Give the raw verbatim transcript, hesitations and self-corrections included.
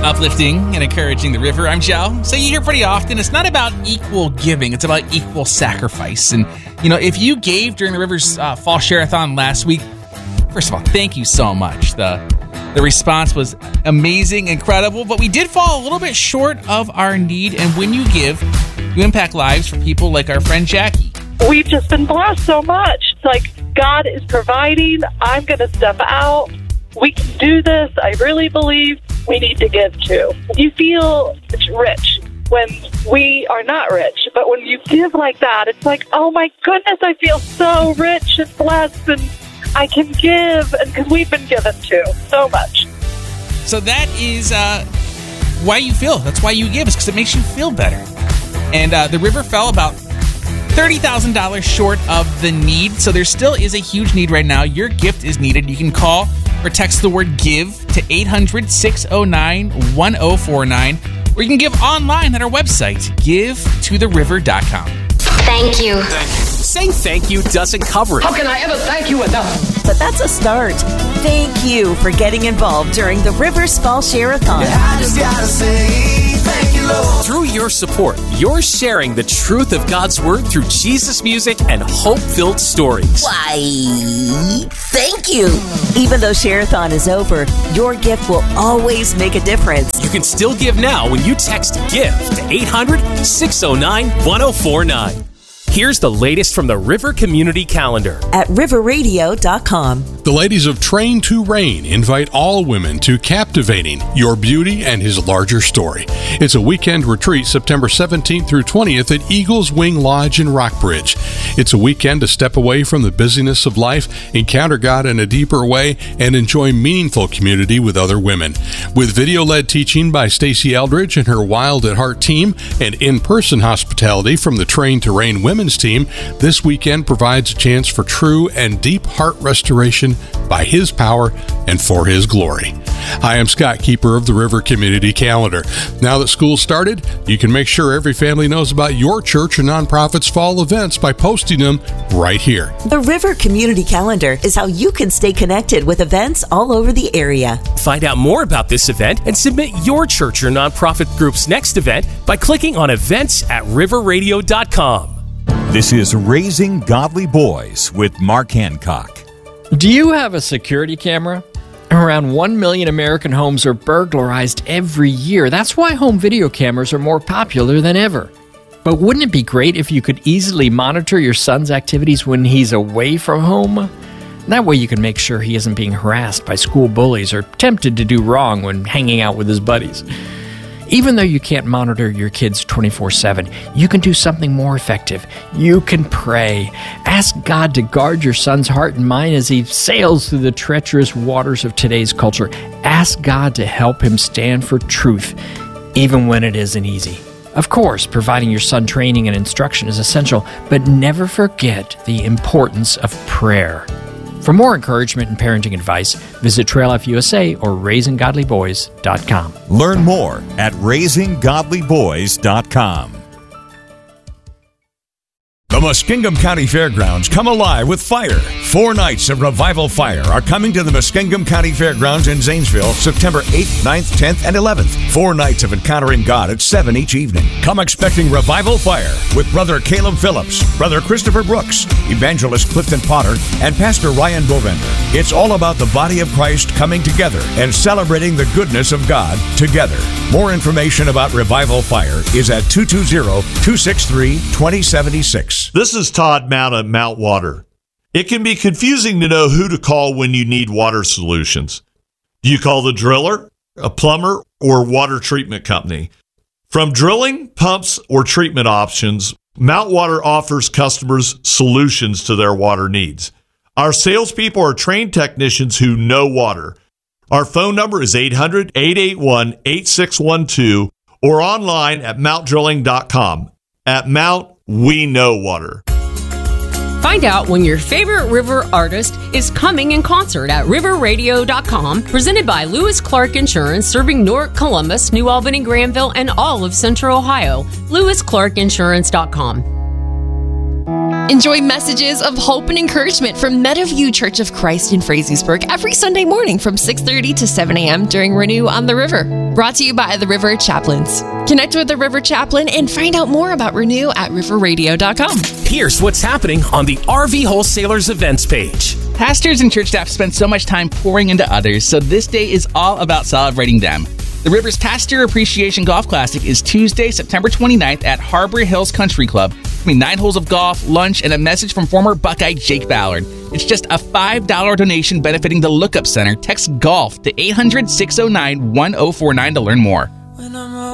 uplifting and encouraging the river. I'm Joe. So you hear pretty often, it's not about equal giving, it's about equal sacrifice. And, you know, if you gave during the River's uh, Fall Share-a-thon last week, first of all, thank you so much. The the response was amazing, incredible, but we did fall a little bit short of our need. And when you give, you impact lives for people like our friend Jackie. We've just been blessed so much. It's like God is providing. I'm going to step out. We can do this. I really believe we need to give too. You feel rich when we are not rich, but when you give like that, it's like, oh my goodness, I feel so rich and blessed, and I can give, and because we've been given too so much. So that is uh, why you feel. That's why you give, is because it makes you feel better. And uh, the river fell about thirty thousand dollars short of the need, so there still is a huge need right now. Your gift is needed. You can call or text the word GIVE to eight hundred, six oh nine, one oh four nine, or you can give online at our website, give to the river dot com. Thank you. Thank you. Saying thank you doesn't cover it. How can I ever thank you enough? But that's a start. Thank you for getting involved during the River's Fall Share-a-thon. Yeah, I just gotta say thank you, Lord. Through your support, you're sharing the truth of God's Word through Jesus music and hope-filled stories. Why, thank you. Even though Share-a-thon is over, your gift will always make a difference. You can still give now when you text GIVE to eight hundred, six oh nine, one oh four nine. Here's the latest from the River Community Calendar at river radio dot com. The ladies of Train to Reign invite all women to Captivating Your Beauty and His Larger Story. It's a weekend retreat September seventeenth through twentieth at Eagles Wing Lodge in Rockbridge. It's a weekend to step away from the busyness of life, encounter God in a deeper way, and enjoy meaningful community with other women. With video-led teaching by Stacey Eldridge and her Wild at Heart team and in-person hospitality from the Train to Reign women team, this weekend provides a chance for true and deep heart restoration by His power and for His glory. I am Scott, keeper of the River Community Calendar. Now that school started, you can make sure every family knows about your church or nonprofit's fall events by posting them right here. The River Community Calendar is how you can stay connected with events all over the area. Find out more about this event and submit your church or nonprofit group's next event by clicking on events at river radio dot com. This is Raising Godly Boys with Mark Hancock. Do you have a security camera? Around one million American homes are burglarized every year. That's why home video cameras are more popular than ever. But wouldn't it be great if you could easily monitor your son's activities when he's away from home? That way you can make sure he isn't being harassed by school bullies or tempted to do wrong when hanging out with his buddies. Even though you can't monitor your kids twenty-four seven, you can do something more effective. You can pray. Ask God to guard your son's heart and mind as he sails through the treacherous waters of today's culture. Ask God to help him stand for truth, even when it isn't easy. Of course, providing your son training and instruction is essential, but never forget the importance of prayer. For more encouragement and parenting advice, visit Trail Life U S A or raising godly boys dot com. Learn more at raising godly boys dot com. The Muskingum County Fairgrounds come alive with fire. Four nights of Revival Fire are coming to the Muskingum County Fairgrounds in Zanesville, September eighth, ninth, tenth, and eleventh. Four nights of encountering God at seven each evening. Come expecting Revival Fire with Brother Caleb Phillips, Brother Christopher Brooks, Evangelist Clifton Potter, and Pastor Ryan Bovender. It's all about the body of Christ coming together and celebrating the goodness of God together. More information about Revival Fire is at two two zero, two six three, two zero seven six. This is Todd Mount at Mount Water. It can be confusing to know who to call when you need water solutions. Do you call the driller, a plumber, or water treatment company? From drilling, pumps, or treatment options, Mount Water offers customers solutions to their water needs. Our salespeople are trained technicians who know water. Our phone number is eight hundred, eight eight one, eight six one two or online at mount drilling dot com. At Mount, we know water. Find out when your favorite river artist is coming in concert at river radio dot com, presented by Lewis Clark Insurance, serving Newark, Columbus, New Albany, Granville, and all of Central Ohio. lewis clark insurance dot com. Enjoy messages of hope and encouragement from Meadowview Church of Christ in Frazeysburg every Sunday morning from six thirty to seven a.m. during Renew on the River. Brought to you by the River Chaplains. Connect with the River Chaplain and find out more about Renew at river radio dot com. Here's what's happening on the R V Wholesalers events page. Pastors and church staff spend so much time pouring into others, so this day is all about celebrating them. The River's Pastor Appreciation Golf Classic is Tuesday, September twenty-ninth at Harbor Hills Country Club. I mean, nine holes of golf, lunch, and a message from former Buckeye Jake Ballard. It's just a five dollars donation benefiting the Lookup Center. Text GOLF to eight hundred, six oh nine, one oh four nine to learn more.